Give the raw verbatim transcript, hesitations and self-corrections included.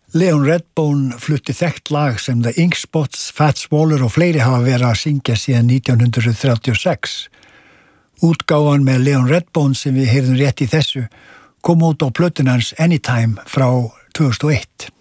Leon Redbone flutti þekkt lag sem The Ink Spots, Fats Waller og fleiri hafa verið að syngja síðan nítján hundrað þrjátíu og sex. Útgáfan með Leon Redbone sem við heyrðum rétt í þessu kom út á plötun hans Anytime frá tvö þúsund og eitt.